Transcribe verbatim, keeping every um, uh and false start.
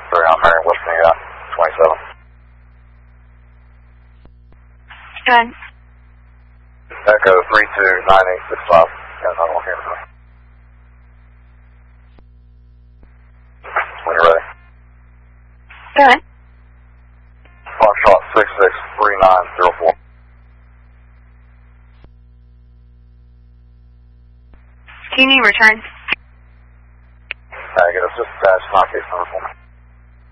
Sorry, I'm Marion, West Virginia, twenty-seven. Go ahead. Echo three two nine eight six five. Yeah, I don't hear anything. When you're ready. Go ahead. Foxtrot six six three nine zero four. Can you return? Can I get a assist attached, my case number for me?